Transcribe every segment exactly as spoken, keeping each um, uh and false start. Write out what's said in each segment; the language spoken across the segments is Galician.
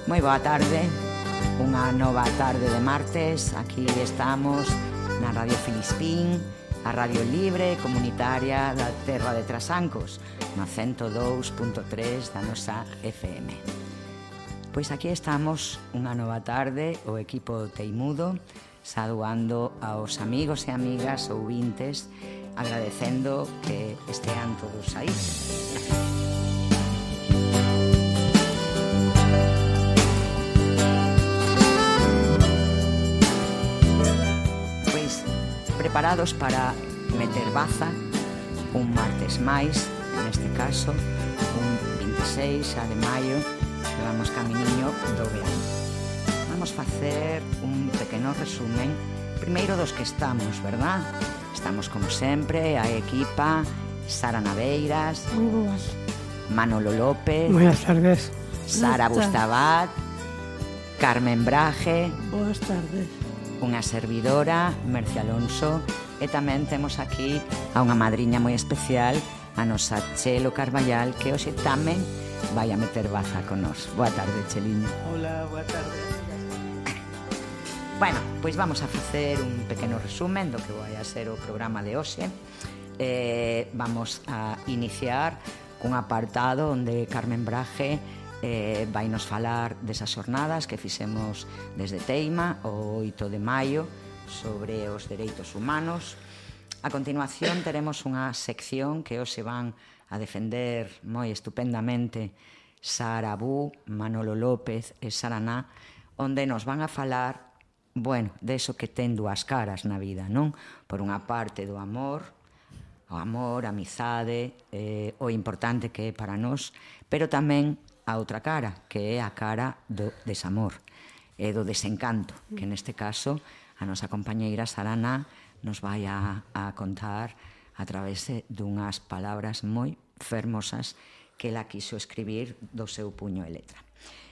Moi boa tarde, unha nova tarde de martes. Aquí estamos na Radio Filispín, a radio libre comunitaria da terra de Trasancos, no cento dous punto tres da nosa F M. Pois aquí estamos unha nova tarde, o equipo Teimudo, saudando aos amigos e amigas ouvintes, agradecendo que estean todos aí. Preparados para meter baza un martes máis, neste caso un vinte e seis de maio, que vamos caminiño do verán. Vamos facer un pequeno resumen primeiro dos que estamos, verdad? Estamos como sempre a equipa Sara Naveiras, moi boas, Manolo López, buenas tardes, Sara Bustabat, Carmen Braje, boas tardes, unha servidora, Merce Alonso, e tamén temos aquí a unha madriña moi especial, a nosa Chelo Carballal, que hoxe tamén vai a meter baza con nós. Boa tarde, Cheliño. Hola, boa tarde. Bueno, pois vamos a facer un pequeno resumen do que vai a ser o programa de hoxe. Eh, vamos a iniciar cun apartado onde Carmen Braje Eh, vai nos falar desas xornadas que fixemos desde Teima o oito de maio sobre os dereitos humanos. A continuación teremos unha sección que hoxe van a defender moi estupendamente Sara Bú, Manolo López e Saraná, onde nos van a falar, bueno, de eso que ten dúas caras na vida, non? Por unha parte do amor, o amor, a amizade, eh, o importante que é para nós, pero tamén a outra cara, que é a cara do desamor e do desencanto, que neste caso a nosa compañeira Saraná nos vai a, a contar a través dunhas palabras moi fermosas que ela quiso escribir do seu puño e letra.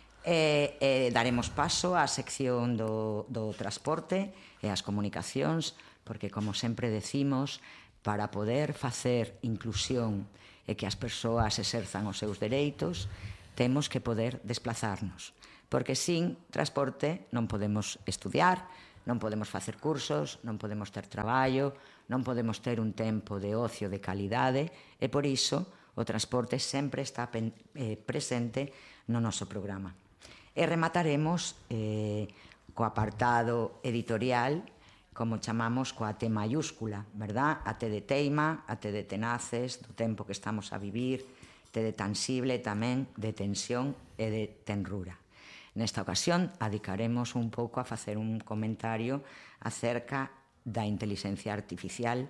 E, e daremos paso á sección do, do transporte e as comunicacións, porque, como sempre decimos, para poder facer inclusión e que as persoas exerzan os seus dereitos, temos que poder desplazarnos, porque sin transporte non podemos estudiar, non podemos facer cursos, non podemos ter traballo, non podemos ter un tempo de ocio de calidade, e por iso o transporte sempre está eh, presente no noso programa. E remataremos eh, co apartado editorial, como chamamos, coa T mayúscula, verdad? A T de teima, a T de tenaces, do tempo que estamos a vivir, T de tansible tamén, de tensión e de tenrura. Nesta ocasión, adicaremos un pouco a facer un comentario acerca da inteligencia artificial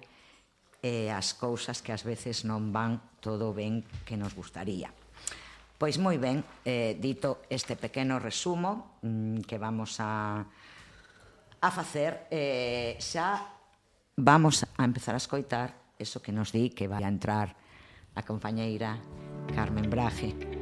e as cousas que ás veces non van todo ben que nos gustaría. Pois moi ben, eh, dito este pequeno resumo mmm, que vamos a, a facer, eh, xa vamos a empezar a escoitar eso que nos di que vai a entrar a compañeira Carmen Braje.